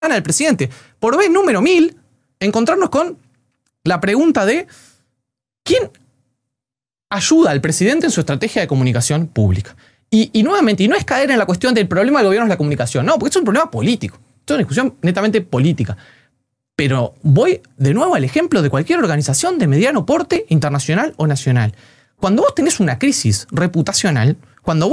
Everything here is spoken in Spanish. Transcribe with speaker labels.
Speaker 1: del presidente. Por vez número 1000, encontrarnos con la pregunta de ¿quién ayuda al presidente en su estrategia de comunicación pública? Y nuevamente, y no es caer en la cuestión del problema del gobierno es la comunicación, no, porque esto es un problema político. Esto es una discusión netamente política. Pero voy de nuevo al ejemplo de cualquier organización de mediano porte, internacional o nacional. Cuando vos tenés una crisis reputacional, cuando vos